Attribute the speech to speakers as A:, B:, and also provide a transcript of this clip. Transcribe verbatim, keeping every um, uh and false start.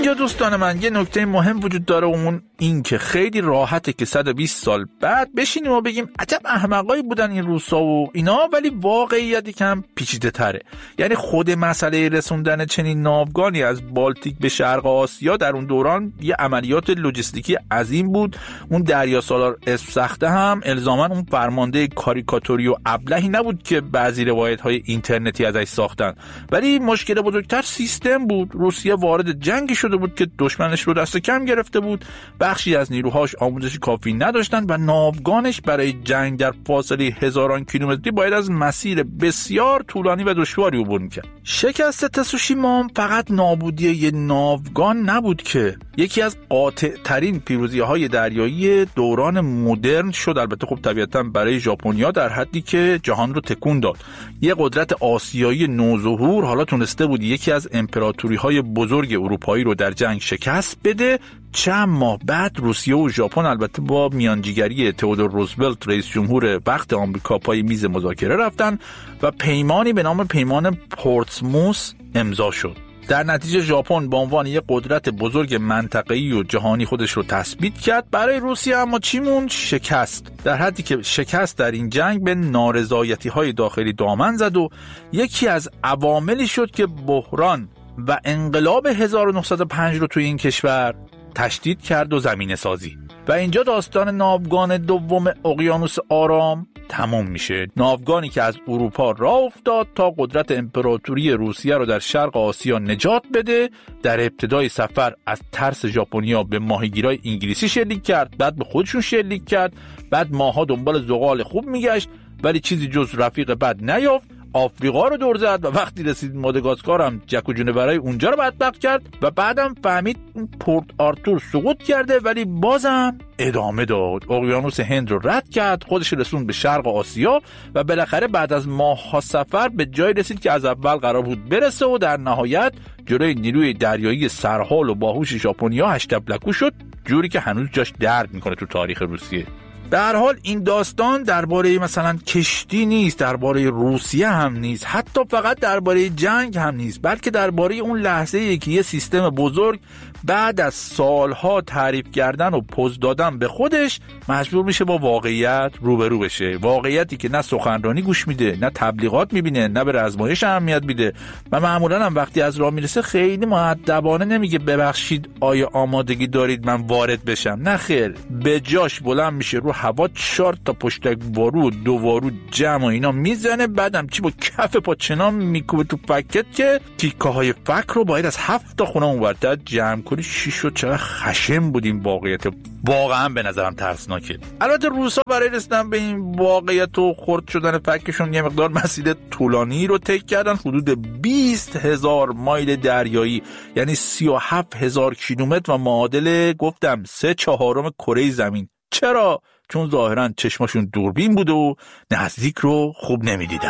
A: اینجا دوستان من یه نکته مهم وجود داره، اون این که خیلی راحته که صد و بیست سال بعد بشینیم و بگیم عجب احمقایی بودن این روسا و اینا، ولی واقعیت یکم پیچیده تره. یعنی خود مسئله رسوندن چنین ناوگانی از بالتیک به شرق آسیا در اون دوران یه عملیات لوجستیکی عظیم بود. اون دریا سالار اسم سخته هم الزاما اون فرمانده کاریکاتوری و ابلهی نبود که بعضی روایت‌های اینترنتی ازش ساختن، ولی مشکل بزرگتر سیستم بود. روسیه وارد جنگی شده بود که دشمنش رو دست کم گرفته بود، بخشی از نیروهاش آموزش کافی نداشتن و ناوگانش برای جنگ در فاصله هزاران کیلومتری باید از مسیر بسیار طولانی و دشواری عبور می‌کرد. شکست تسوشیما فقط نابودی یه ناوگان نبود که یکی از قاطع ترین پیروزی‌های دریایی دوران مدرن شد. البته خب طبیعتاً برای ژاپنیا در حدی که جهان رو تکون داد. یه قدرت آسیایی نوظهور حالا تونسته بود یکی از امپراتوری‌های بزرگ اروپایی رو در جنگ شکست بده. چند ماه بعد روسیه و ژاپن البته با میانجیگری تئودور روزولت رئیس جمهور وقت آمریکا پای میز مذاکره رفتن و پیمانی به نام پیمان پورتسموث امضا شد. در نتیجه ژاپن به عنوان یک قدرت بزرگ منطقه‌ای و جهانی خودش رو تثبیت کرد. برای روسیه اما چی موند؟ شکست. در حدی که شکست در این جنگ به نارضایتی‌های داخلی دامن زد و یکی از عواملی شد که بحران و انقلاب هزار و نهصد و پنج رو توی این کشور تشدید کرد و زمینه سازی. و اینجا داستان ناوگان دوم اقیانوس آرام تمام میشه. ناوگانی که از اروپا راه افتاد تا قدرت امپراتوری روسیه رو در شرق آسیا نجات بده. در ابتدای سفر از ترس ژاپنیا به ماهیگیرای انگلیسی شلیک کرد، بعد به خودشون شلیک کرد، بعد ماها دنبال زغال خوب میگشت ولی چیزی جز رفیق بد نیافت. آفریقا رو دور زد و وقتی رسید ماداگاسکار هم جک و جونورای اونجا رو بدبخت کرد و بعدم فهمید پورت آرتور سقوط کرده ولی بازم ادامه داد. اقیانوس هند رو رد کرد، خودش رسوند به شرق آسیا و بالاخره بعد از ماه‌ها سفر به جای رسید که از اول قرار بود برسه و در نهایت جلوی نیروی دریایی سرحال و باهوش ژاپنیا هشتبلکو شد، جوری که هنوز جاش درد میکنه تو تاریخ روسیه. به هر حال این داستان درباره مثلا کشتی نیست، درباره روسیه هم نیست، حتی فقط درباره جنگ هم نیست، بلکه درباره اون لحظه‌ای که یه سیستم بزرگ بعد از سالها تعریف کردن و پوز دادن به خودش مجبور میشه با واقعیت روبرو بشه. واقعیتی که نه سخنرانی گوش میده، نه تبلیغات میبینه، نه به رزمایش اهمیت میده و معمولا هم وقتی از راه میرسه خیلی مؤدبانه نمیگه ببخشید آیا آمادگی دارید من وارد بشم. نه خیر، به جاش بلند میشه رو هوا چهار تا پشتک وارو و دو وارو جمع و اینا میزنه، بعدم چی با کف پا چنان میکوبه تو فکت که تیکه های فک رو باید از هفت تا خونه اونورتر جمع کنی. شیشو چقدر خشن بودیم، واقعیت واقعا به نظرم ترسناکه. البته روسا برای رسیدن به این واقعیت و خرد شدن فکشون یه مقدار مسیر طولانی رو طی کردن، حدود بیست هزار مایل دریایی، یعنی سی و هفت هزار کیلومتر و معادل گفتم سه چهارم کره زمین. چرا؟ چون ظاهرا چشماشون دوربین بوده و نزدیک رو خوب نمیدیدن.